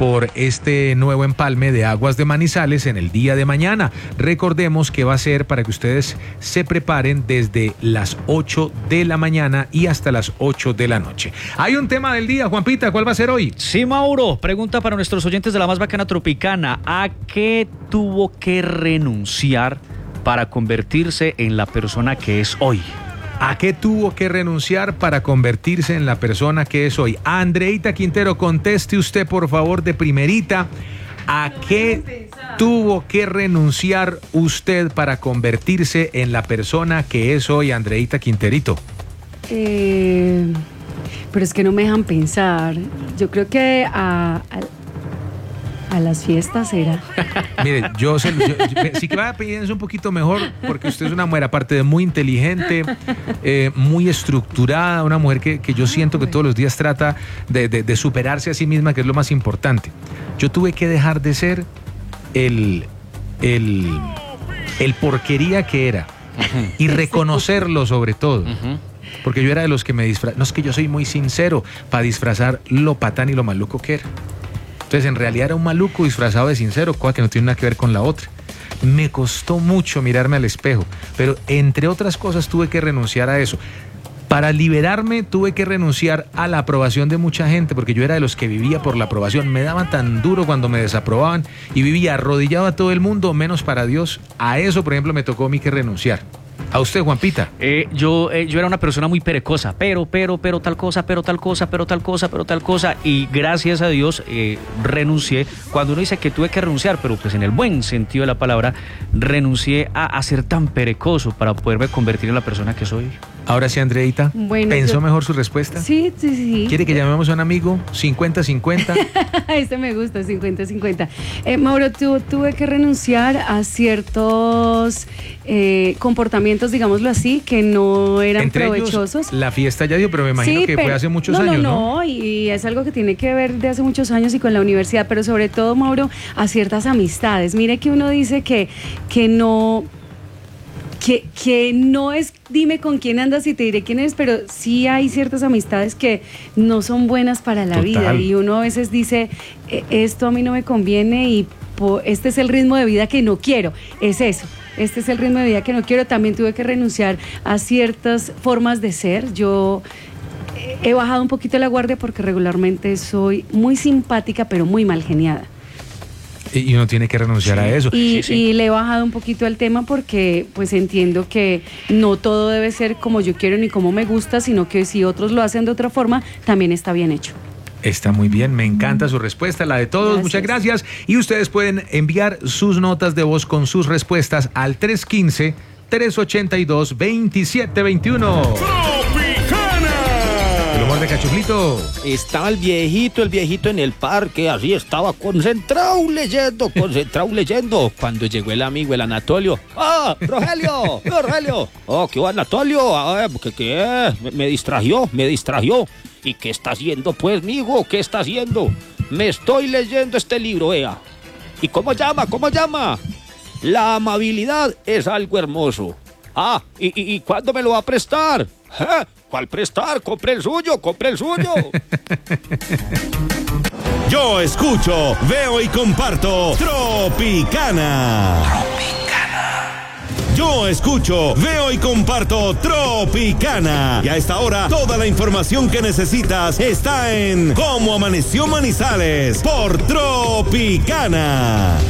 por este nuevo empalme de aguas de Manizales en el día de mañana. Recordemos que va a ser para que ustedes se preparen desde las 8 de la mañana y hasta las 8 de la noche. Hay un tema del día, Juanpita, ¿cuál va a ser hoy? Sí, Mauro, pregunta para nuestros oyentes de la más bacana tropicana. ¿A qué tuvo que renunciar para convertirse en la persona que es hoy? ¿A qué tuvo que renunciar para convertirse en la persona que es hoy? Andreita Quintero, conteste usted, por favor, de primerita. ¿A qué tuvo que renunciar usted para convertirse en la persona que es hoy, Andreita Quinterito? Pero es que no me dejan pensar. Yo creo que a las fiestas era. Mire, yo sí que va a piensa un poquito mejor, porque usted es una mujer, aparte de muy inteligente, muy estructurada, una mujer que yo siento que todos los días trata de superarse a sí misma, que es lo más importante. Yo tuve que dejar de ser el porquería que era y reconocerlo sobre todo. Porque yo era de los que me disfrazaba. No, es que yo soy muy sincero para disfrazar lo patán y lo maluco que era. Entonces, en realidad era un maluco disfrazado de sincero, cosa que no tiene nada que ver con la otra. Me costó mucho mirarme al espejo, pero entre otras cosas tuve que renunciar a eso. Para liberarme tuve que renunciar a la aprobación de mucha gente, porque yo era de los que vivía por la aprobación. Me daba tan duro cuando me desaprobaban y vivía arrodillado a todo el mundo, menos para Dios. A eso, por ejemplo, me tocó a mí que renunciar. ¿A usted, Juanpita? Yo era una persona muy perecosa, pero tal cosa, y gracias a Dios renuncié. Cuando uno dice que tuve que renunciar, pero pues en el buen sentido de la palabra, renuncié a ser tan perecoso para poderme convertir en la persona que soy. Ahora sí, Andreita, bueno, ¿pensó mejor su respuesta? Sí. ¿Quiere que llamemos a un amigo? 50-50. Este me gusta, 50-50. Mauro, tuve que renunciar a ciertos comportamientos, digámoslo así, que no eran entre provechosos. Ellos, la fiesta ya dio, pero me imagino sí, que fue hace muchos años, ¿no? No, y es algo que tiene que ver de hace muchos años y con la universidad, pero sobre todo, Mauro, a ciertas amistades. Mire que uno dice que no es dime con quién andas y te diré quién eres, pero sí hay ciertas amistades que no son buenas para la vida, y uno a veces dice, esto a mí no me conviene y este es el ritmo de vida que no quiero, es eso. Este es el ritmo de vida que no quiero. También tuve que renunciar a ciertas formas de ser. Yo he bajado un poquito la guardia porque regularmente soy muy simpática, pero muy mal geniada. Y uno tiene que renunciar a eso. Y le he bajado un poquito al tema porque pues entiendo que no todo debe ser como yo quiero ni como me gusta, sino que si otros lo hacen de otra forma, también está bien hecho. Está muy bien, me encanta su respuesta, la de todos. Gracias. Muchas gracias. Y ustedes pueden enviar sus notas de voz con sus respuestas al 315-382-2721. ¿El humor de Cachuflito? Estaba el viejito en el parque, así estaba concentrado leyendo. Cuando llegó el amigo, el Anatolio. ¡Ah, Rogelio! ¡Oh, qué va, Anatolio! ¿Qué? Me distrajo. ¿Y qué está haciendo, pues, mijo? ¿Qué está haciendo? Me estoy leyendo este libro, vea. ¿Y cómo llama? La amabilidad es algo hermoso. Ah, ¿y cuándo me lo va a prestar? ¿Eh? ¿Cuál prestar? ¡Compre el suyo! Yo escucho, veo y comparto Tropicana. Yo escucho, veo y comparto Tropicana. Y a esta hora, toda la información que necesitas está en Cómo Amaneció Manizales por Tropicana.